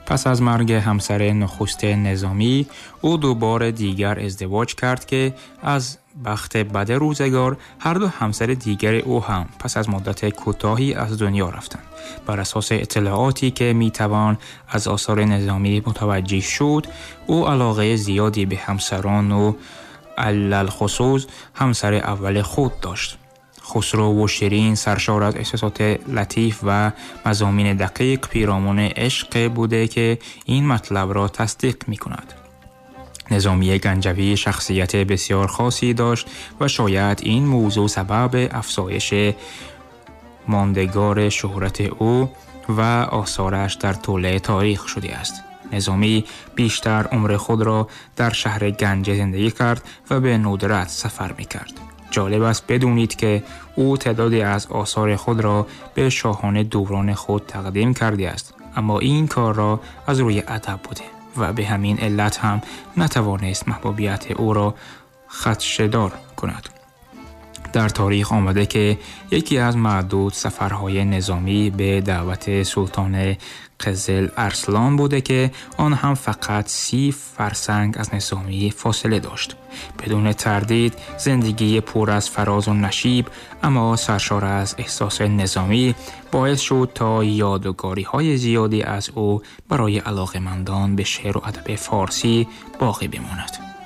پس از مرگ همسر نخست نظامی، او دوباره دیگر ازدواج کرد که از بخت بد روزگار هر دو همسر دیگر او هم پس از مدت کوتاهی از دنیا رفتند. بر اساس اطلاعاتی که میتوان از آثار نظامی متوجه شد، او علاقه زیادی به همسران و علل خصوص همسر اول خود داشت. خسرو و شیرین سرشار از احساسات لطیف و مضامین دقیق پیرامون عشق بوده که این مطلب را تصدیق می کند. نظامی گنجوی شخصیت بسیار خاصی داشت و شاید این موضوع سبب افزایش ماندگار شهرت او و آثارش در طول تاریخ شده است. نظامی بیشتر عمر خود را در شهر گنج زندگی کرد و به ندرت سفر می کرد. جالب است بدونید که او تعدادی از آثار خود را به شاهان دوران خود تقدیم کرده است، اما این کار را از روی ادب بوده و به همین علت هم نتوانست محبوبیت او را خدشه‌دار کند. در تاریخ آمده که یکی از معدود سفرهای نظامی به دعوت سلطان قزل ارسلان بوده که آن هم فقط 30 فرسنگ از نظامی فاصله داشت. بدون تردید زندگی پر از فراز و نشیب اما سرشار از احساس نظامی باعث شد تا یادگاری‌های زیادی از او برای علاقه‌مندان به شعر و ادب فارسی باقی بماند.